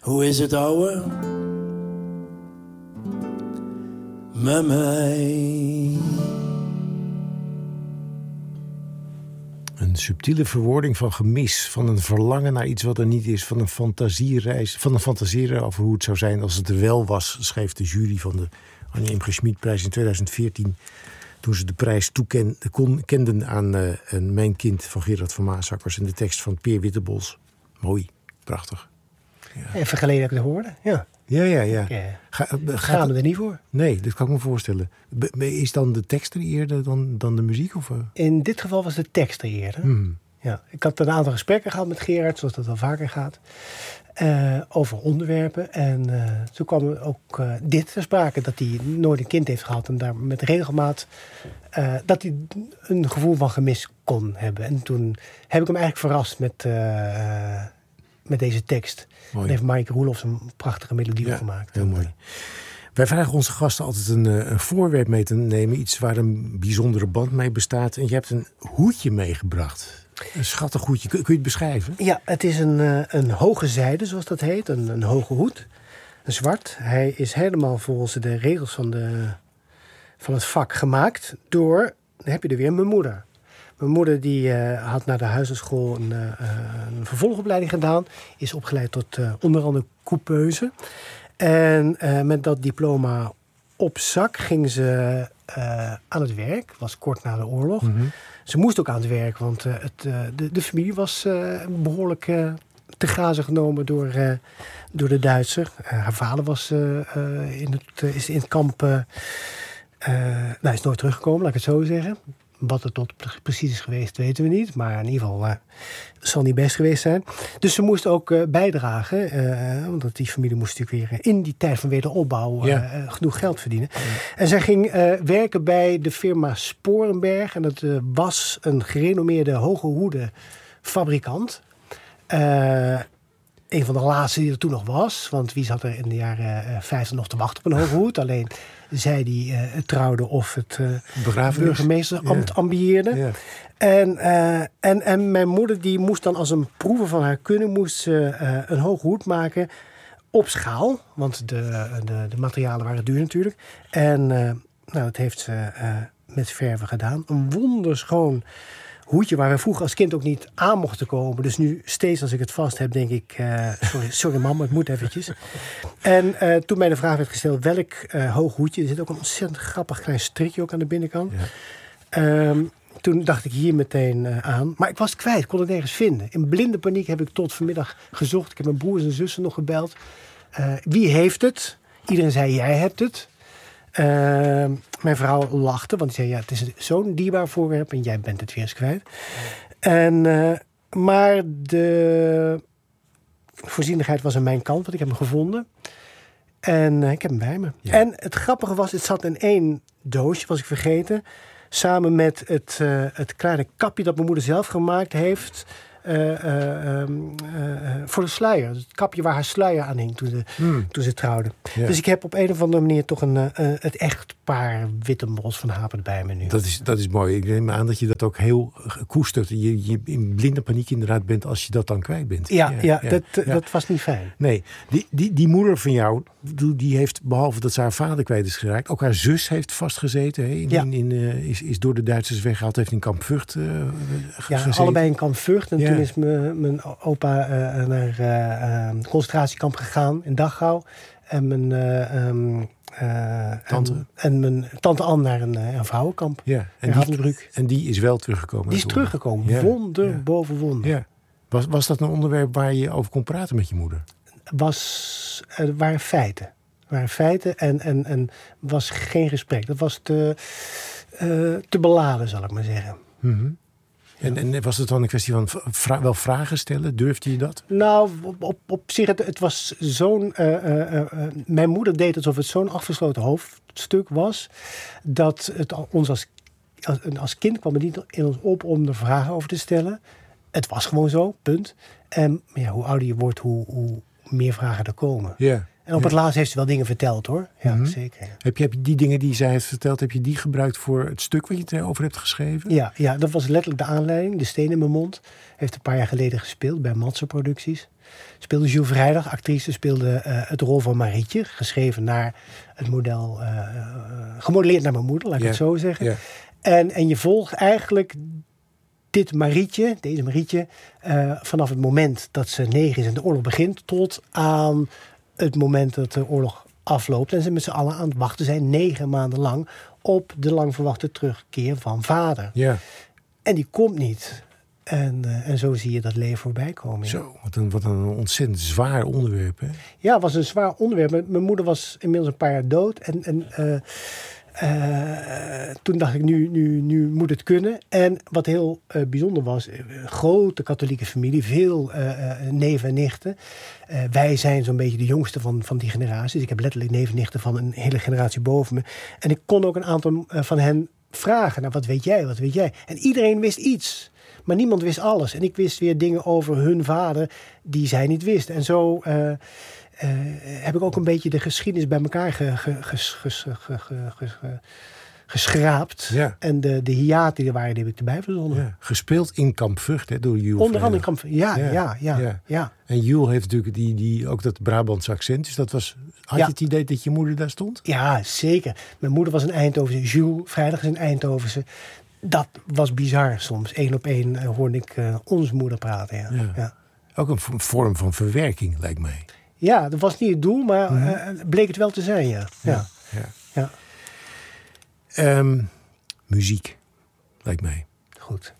Hoe is het, ouwe? Met mij. Een subtiele verwoording van gemis, van een verlangen naar iets wat er niet is, van een fantasiereis, van een fantaseren over hoe het zou zijn als het er wel was, schreef de jury van de Anja Imre-Schmid-prijs in 2014. Toen ze de prijs kenden aan Mijn Kind van Gerard van Maasakkers en de tekst van Peer Wittebols. Mooi, prachtig. Ja. Even geleden heb ik het gehoord. Ja. Ja. Gaan we er niet voor? Nee, dat kan ik me voorstellen. Is dan de tekst er eerder dan de muziek? Of? In dit geval was de tekst er eerder. Ja, ik had een aantal gesprekken gehad met Gerard, zoals dat wel vaker gaat. Over onderwerpen. En toen kwam ook dit ter sprake, dat hij nooit een kind heeft gehad. En daar met regelmaat dat hij een gevoel van gemis kon hebben. En toen heb ik hem eigenlijk verrast met deze tekst. Mooi. En heeft Mike Roelofs een prachtige melodie gemaakt. Heel mooi. Wij vragen onze gasten altijd een voorwerp mee te nemen. Iets waar een bijzondere band mee bestaat. En je hebt een hoedje meegebracht. Een schattig hoedje. Kun je het beschrijven? Ja, het is een hoge zijde, zoals dat heet. Een hoge hoed. Een zwart. Hij is helemaal volgens de regels van het vak gemaakt door, dan heb je er weer, mijn moeder. Mijn moeder die had na de huisartsschool een vervolgopleiding gedaan. Is opgeleid tot onder andere coupeuse. En met dat diploma op zak ging ze aan het werk. Was kort na de oorlog. Mm-hmm. Ze moest ook aan het werk, want de familie was behoorlijk te grazen genomen door de Duitser. Haar vader was is in het kamp... is nooit teruggekomen, laat ik het zo zeggen. Wat het tot precies is geweest, weten we niet. Maar in ieder geval zal niet best geweest zijn. Dus ze moest ook bijdragen. Want die familie moest natuurlijk weer in die tijd van wederopbouw genoeg geld verdienen. Ja. En zij ging werken bij de firma Sporenberg. En dat was een gerenommeerde hoge hoede fabrikant. Een van de laatste die er toen nog was. Want wie zat er in de jaren 50 nog te wachten op een hoge hoed? Alleen zij die trouwden of het burgemeesterambt ambieerde. Ja. En mijn moeder die moest dan als een proeve van haar kunnen... moest ze een hoge hoed maken op schaal. Want de materialen waren duur natuurlijk. En dat heeft ze met verven gedaan. Een wonderschoon hoedje waar we vroeger als kind ook niet aan mochten komen. Dus nu steeds als ik het vast heb, denk ik... sorry mama, het moet eventjes. En toen mij de vraag werd gesteld welk hoog hoedje... er zit ook een ontzettend grappig klein strikje ook aan de binnenkant. Ja. Toen dacht ik hier meteen aan. Maar ik was het kwijt, kon het nergens vinden. In blinde paniek heb ik tot vanmiddag gezocht. Ik heb mijn broers en zussen nog gebeld. Wie heeft het? Iedereen zei, jij hebt het. Mijn vrouw lachte, want die zei... ja, het is zo'n dierbaar voorwerp en jij bent het weer eens kwijt. Maar de voorzienigheid was aan mijn kant, want ik heb hem gevonden. En ik heb hem bij me. Ja. En het grappige was, het zat in één doosje, was ik vergeten... samen met het kleine kapje dat mijn moeder zelf gemaakt heeft... voor de sluier. Het kapje waar haar sluier aan hing toen ze trouwden. Ja. Dus ik heb op een of andere manier toch het echtpaar Wittenbos van Hapen bij me nu. Dat is mooi. Ik neem aan dat je dat ook heel koestert. Je in blinde paniek inderdaad bent als je dat dan kwijt bent. Dat was niet fijn. Nee, die moeder van jou, die heeft, behalve dat ze haar vader kwijt is geraakt, ook haar zus heeft vastgezeten. Is door de Duitsers weggehaald, heeft in kamp Vught gezeten. Allebei in kamp Vught. En toen is mijn opa naar concentratiekamp gegaan in Dachau. En mijn tante Anne naar een vrouwenkamp. Ja, en die is wel teruggekomen. Die is teruggekomen. Ja. Wonder boven wonder. Ja. Was dat een onderwerp waar je over kon praten met je moeder? Er waren feiten. Er waren feiten en was geen gesprek. Dat was te beladen, zal ik maar zeggen. Mm-hmm. En was het dan een kwestie van wel vragen stellen? Durfde je dat? Nou, op zich, het was zo'n... mijn moeder deed alsof het zo'n afgesloten hoofdstuk was... dat het ons als kind kwam het niet in ons op om er vragen over te stellen. Het was gewoon zo, punt. En hoe ouder je wordt, hoe meer vragen er komen. Ja. En op het laatst heeft ze wel dingen verteld, hoor. Ja, mm-hmm. Zeker. Ja. Heb je die dingen die zij heeft verteld, heb je die gebruikt voor het stuk wat je erover hebt geschreven? Ja, dat was letterlijk de aanleiding. De Steen in mijn mond heeft een paar jaar geleden gespeeld bij Matze Producties. speelde Jules Vrijdag. Actrice speelde het rol van Marietje. Geschreven naar het model... gemodelleerd naar mijn moeder, laat ik het zo zeggen. Ja. En je volgt eigenlijk deze Marietje... vanaf het moment dat ze 9 is en de oorlog begint... tot aan het moment dat de oorlog afloopt... en ze met z'n allen aan het wachten zijn 9 maanden lang... op de lang verwachte terugkeer van vader. Ja. En die komt niet. En zo zie je dat leven voorbij komen. Ja. Zo, wat een ontzettend zwaar onderwerp, hè? Ja, het was een zwaar onderwerp. Mijn moeder was inmiddels een paar jaar dood. Toen dacht ik, nu moet het kunnen. En wat heel bijzonder was, grote katholieke familie, veel neven en nichten. Wij zijn zo'n beetje de jongste van die generatie. Dus ik heb letterlijk neven en nichten van een hele generatie boven me. En ik kon ook een aantal van hen vragen. Nou, wat weet jij? En iedereen wist iets. Maar niemand wist alles. En ik wist weer dingen over hun vader die zij niet wist. En zo heb ik ook een beetje de geschiedenis bij elkaar geschraapt. Ja. En de hiaten die er waren, die heb ik erbij verzonnen. Ja. Gespeeld in Kamp Vught, hè, door Jules. Onder andere Kamp. Ja. En Jules heeft natuurlijk die ook dat Brabantse accent. Dus dat was... Had je het idee dat je moeder daar stond? Ja, zeker. Mijn moeder was een Eindhovense. Jules Vrijdag is een Eindhovense. Dat was bizar soms. 1 op 1 hoorde ik onze moeder praten. Ja. Ook een vorm van verwerking, lijkt mij. Ja, dat was niet het doel, maar bleek het wel te zijn, ja. Muziek, lijkt mij. Goed.